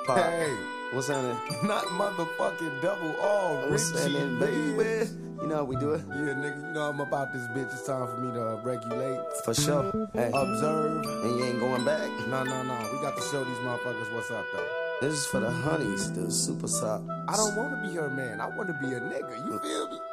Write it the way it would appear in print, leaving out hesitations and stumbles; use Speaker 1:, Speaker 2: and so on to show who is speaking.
Speaker 1: Pop.
Speaker 2: Hey,
Speaker 1: What's happening?
Speaker 2: not motherfucking double R,
Speaker 1: What's
Speaker 2: Richie,
Speaker 1: happening,
Speaker 2: baby.
Speaker 1: You know how we do it?
Speaker 2: Yeah, nigga, you know I'm about this bitch. It's time for me to regulate,
Speaker 1: For sure. Hey,
Speaker 2: observe.
Speaker 1: and you ain't going back?
Speaker 2: No. We got to show these motherfuckers what's up, though.
Speaker 1: This is for the honeys, the super sop.
Speaker 2: I don't want to be her man. I want to be a nigga. You feel me?